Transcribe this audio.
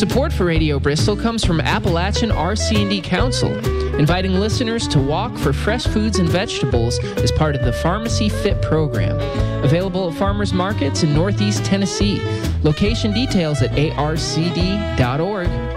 Support for Radio Bristol comes from Appalachian RC&D Council, inviting listeners to walk for fresh foods and vegetables as part of the Pharmacy Fit program. Available at farmers markets in Northeast Tennessee. Location details at arcd.org.